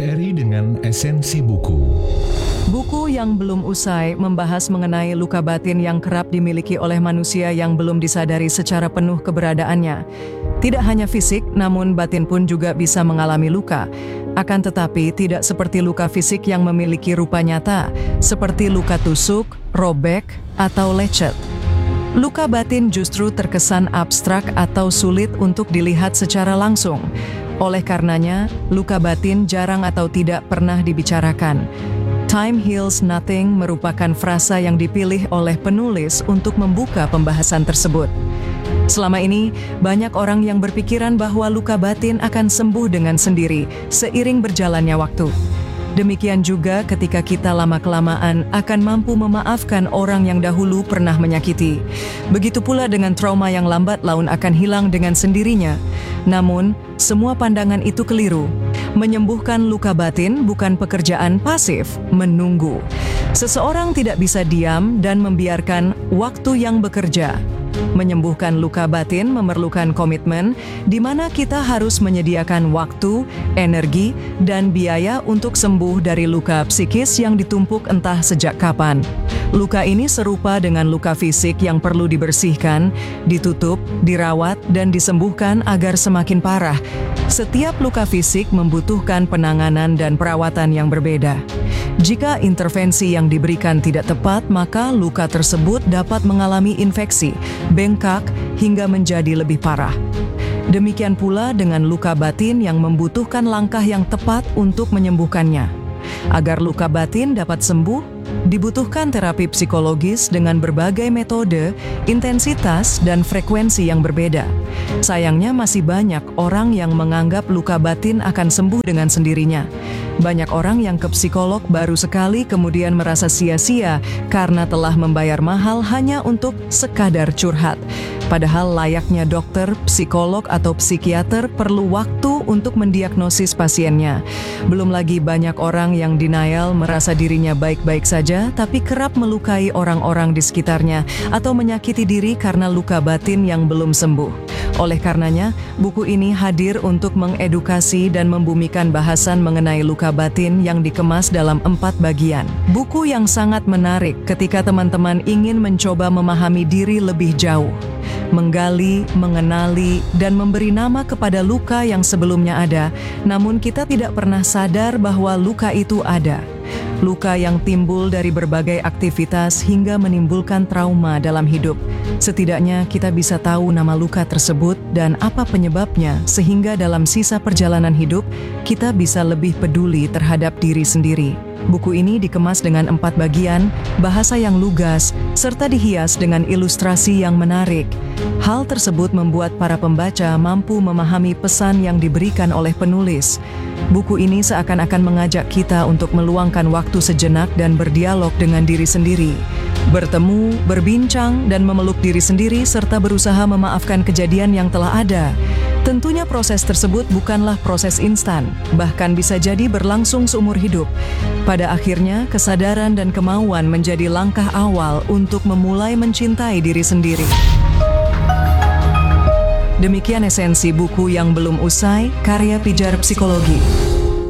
RRI dengan esensi buku. Buku yang belum usai membahas mengenai luka batin yang kerap dimiliki oleh manusia yang belum disadari secara penuh keberadaannya. Tidak hanya fisik, namun batin pun juga bisa mengalami luka. Akan tetapi tidak seperti luka fisik yang memiliki rupa nyata, seperti luka tusuk, robek, atau lecet. Luka batin justru terkesan abstrak atau sulit untuk dilihat secara langsung. Oleh karenanya, luka batin jarang atau tidak pernah dibicarakan. Time heals nothing merupakan frasa yang dipilih oleh penulis untuk membuka pembahasan tersebut. Selama ini, banyak orang yang berpikiran bahwa luka batin akan sembuh dengan sendiri seiring berjalannya waktu. Demikian juga ketika kita lama-kelamaan akan mampu memaafkan orang yang dahulu pernah menyakiti. Begitu pula dengan trauma yang lambat laun akan hilang dengan sendirinya. Namun, semua pandangan itu keliru. Menyembuhkan luka batin bukan pekerjaan pasif, menunggu. Seseorang tidak bisa diam dan membiarkan waktu yang bekerja. Menyembuhkan luka batin memerlukan komitmen, di mana kita harus menyediakan waktu, energi, dan biaya untuk sembuh dari luka psikis yang ditumpuk entah sejak kapan. Luka ini serupa dengan luka fisik yang perlu dibersihkan, ditutup, dirawat, dan disembuhkan agar semakin parah. Setiap luka fisik membutuhkan penanganan dan perawatan yang berbeda. Jika intervensi yang diberikan tidak tepat, maka luka tersebut dapat mengalami infeksi, bengkak, hingga menjadi lebih parah. Demikian pula dengan luka batin yang membutuhkan langkah yang tepat untuk menyembuhkannya. Agar luka batin dapat sembuh, dibutuhkan terapi psikologis dengan berbagai metode, intensitas, dan frekuensi yang berbeda. Sayangnya masih banyak orang yang menganggap luka batin akan sembuh dengan sendirinya. Banyak orang yang ke psikolog baru sekali kemudian merasa sia-sia karena telah membayar mahal hanya untuk sekadar curhat. Padahal layaknya dokter, psikolog, atau psikiater perlu waktu untuk mendiagnosis pasiennya. Belum lagi banyak orang yang denial merasa dirinya baik-baik saja, tapi kerap melukai orang-orang di sekitarnya atau menyakiti diri karena luka batin yang belum sembuh. Oleh karenanya, buku ini hadir untuk mengedukasi dan membumikan bahasan mengenai luka batin yang dikemas dalam 4 bagian. Buku yang sangat menarik ketika teman-teman ingin mencoba memahami diri lebih jauh. Menggali, mengenali, dan memberi nama kepada luka yang sebelumnya ada, namun kita tidak pernah sadar bahwa luka itu ada. Luka yang timbul dari berbagai aktivitas hingga menimbulkan trauma dalam hidup. Setidaknya kita bisa tahu nama luka tersebut dan apa penyebabnya, sehingga dalam sisa perjalanan hidup, kita bisa lebih peduli terhadap diri sendiri. Buku ini dikemas dengan 4 bagian, bahasa yang lugas, serta dihias dengan ilustrasi yang menarik. Hal tersebut membuat para pembaca mampu memahami pesan yang diberikan oleh penulis. Buku ini seakan-akan mengajak kita untuk meluangkan waktu sejenak dan berdialog dengan diri sendiri. Bertemu, berbincang, dan memeluk diri sendiri serta berusaha memaafkan kejadian yang telah ada. Tentunya proses tersebut bukanlah proses instan, bahkan bisa jadi berlangsung seumur hidup. Pada akhirnya, kesadaran dan kemauan menjadi langkah awal untuk memulai mencintai diri sendiri. Demikian esensi buku yang belum usai, karya Pijar Psikologi.